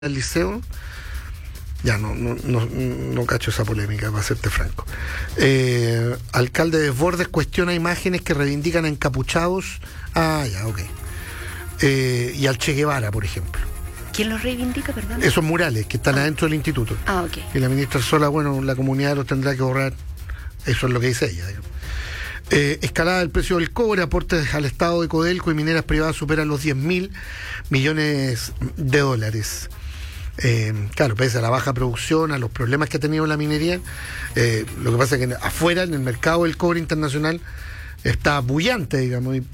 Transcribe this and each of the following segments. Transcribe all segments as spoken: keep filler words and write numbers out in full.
al liceo, ya no, no, no, no cacho esa polémica, para serte franco. Eh, alcalde de Desbordes cuestiona imágenes que reivindican a encapuchados. Ah, ya, ok. Eh, y al Che Guevara, por ejemplo. ¿Quién los reivindica, perdón? Esos murales que están ah. adentro del instituto. Ah, ok. Y la ministra Sola, bueno, la comunidad los tendrá que borrar. Eso es lo que dice ella. Eh, escalada del precio del cobre, aportes al Estado de Codelco y mineras privadas superan los diez mil millones de dólares. Eh, claro, pese a la baja producción, a los problemas que ha tenido la minería, eh, lo que pasa es que afuera, en el mercado del cobre internacional, está bullante, digamos, y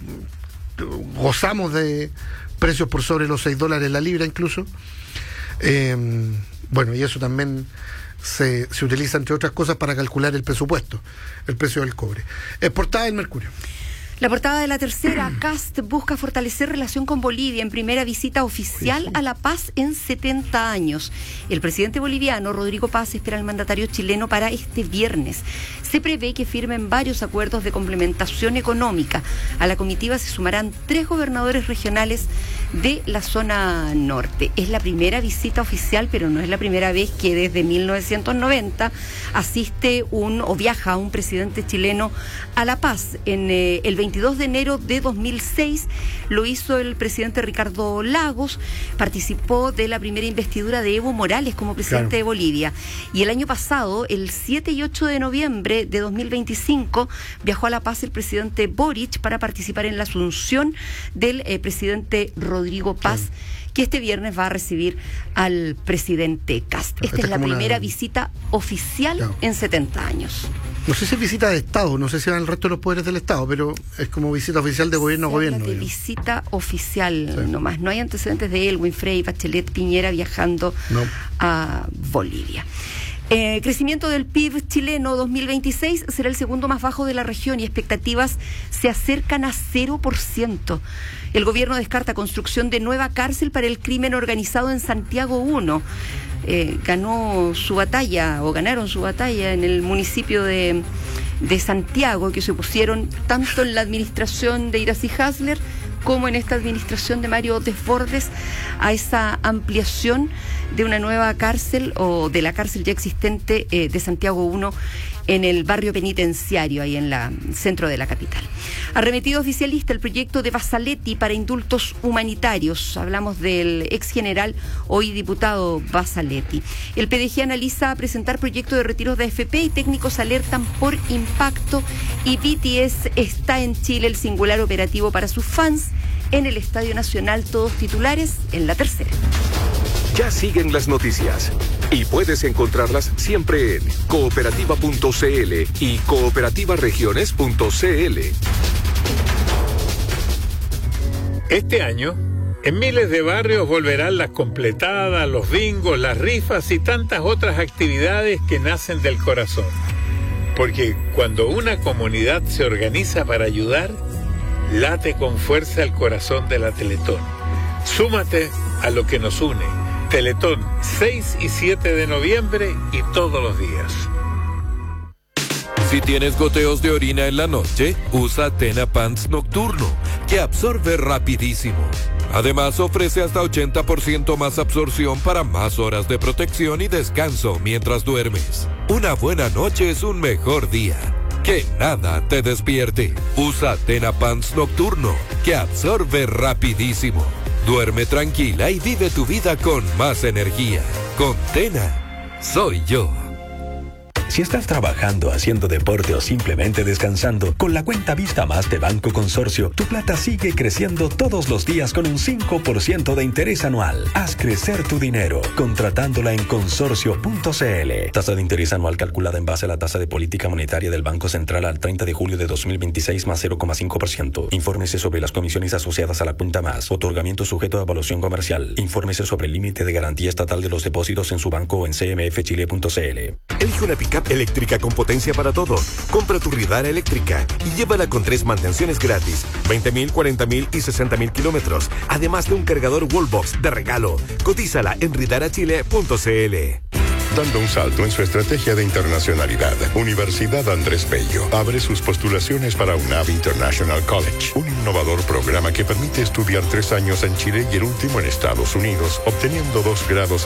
gozamos de precios por sobre los seis dólares la libra incluso. Eh, bueno, y eso también se, se utiliza, entre otras cosas, para calcular el presupuesto, el precio del cobre. Es portada del Mercurio. La portada de La Tercera, Kast busca fortalecer relación con Bolivia en primera visita oficial a La Paz en setenta años. El presidente boliviano, Rodrigo Paz, espera al mandatario chileno para este viernes. Se prevé que firmen varios acuerdos de complementación económica. A la comitiva se sumarán tres gobernadores regionales de la zona norte. Es la primera visita oficial, pero no es la primera vez que desde mil novecientos noventa asiste un o viaja un presidente chileno a La Paz. En eh, el veintidós de enero de dos mil seis lo hizo el presidente Ricardo Lagos, participó de la primera investidura de Evo Morales como presidente claro. de Bolivia. Y el año pasado, el siete y ocho de noviembre de dos mil veinticinco, viajó a La Paz el presidente Boric para participar en la asunción del eh, presidente Rodrigo Paz, claro. que este viernes va a recibir al presidente Kast. Esta Esta es la primera una... visita oficial claro. en setenta años. No sé si es visita de Estado, no sé si van el resto de los poderes del Estado, pero es como visita oficial de gobierno a gobierno. De visita oficial sí. nomás. No hay antecedentes de Elwin, Frey, Bachelet, Piñera viajando no. a Bolivia. Eh, crecimiento del P I B chileno dos mil veintiséis será el segundo más bajo de la región y expectativas se acercan a cero por ciento. El gobierno descarta construcción de nueva cárcel para el crimen organizado en Santiago uno. Eh, ganó su batalla o ganaron su batalla en el municipio de, de Santiago, que se opusieron tanto en la administración de Iracy Hasler como en esta administración de Mario Desbordes a esa ampliación de una nueva cárcel o de la cárcel ya existente eh, de Santiago uno en el barrio penitenciario, ahí en el centro de la capital. Arremetido oficialista el proyecto de Basaletti para indultos humanitarios. Hablamos del ex general, hoy diputado Basaletti. El P D G analiza presentar proyecto de retiro de A F P y técnicos alertan por impacto. Y B T S está en Chile, el singular operativo para sus fans en el Estadio Nacional, todos titulares en La Tercera. Ya siguen las noticias y puedes encontrarlas siempre en cooperativa punto c l y cooperativa regiones punto c l. Este año, en miles de barrios volverán las completadas, los bingos, las rifas y tantas otras actividades que nacen del corazón. Porque cuando una comunidad se organiza para ayudar, late con fuerza el corazón de la Teletón. Súmate a lo que nos une. Teletón, seis y siete de noviembre y todos los días. Si tienes goteos de orina en la noche, usa Tena Pants Nocturno, que absorbe rapidísimo. Además, ofrece hasta ochenta por ciento más absorción para más horas de protección y descanso mientras duermes. Una buena noche es un mejor día. Que nada te despierte. Usa Tena Pants Nocturno, que absorbe rapidísimo. Duerme tranquila y vive tu vida con más energía. Con Tena, soy yo. Si estás trabajando, haciendo deporte o simplemente descansando, con la cuenta Vista Más de Banco Consorcio, tu plata sigue creciendo todos los días con un cinco por ciento de interés anual. Haz crecer tu dinero, contratándola en consorcio punto c l. Tasa de interés anual calculada en base a la tasa de política monetaria del Banco Central al treinta de julio de dos mil veintiséis más cero coma cinco por ciento. Infórmese sobre las comisiones asociadas a la cuenta Más. Otorgamiento sujeto a evaluación comercial. Infórmese sobre el límite de garantía estatal de los depósitos en su banco o en c m f chile punto c l. Elige una pick-up eléctrica con potencia para todo. Compra tu Ridara eléctrica y llévala con tres mantenciones gratis, veinte mil, cuarenta mil y sesenta mil kilómetros, además de un cargador Wallbox de regalo. Cotízala en ridara chile punto c l. dando un salto en su estrategia de internacionalidad. Universidad Andrés Bello abre sus postulaciones para UNAV International College, un innovador programa que permite estudiar tres años en Chile y el último en Estados Unidos, obteniendo dos grados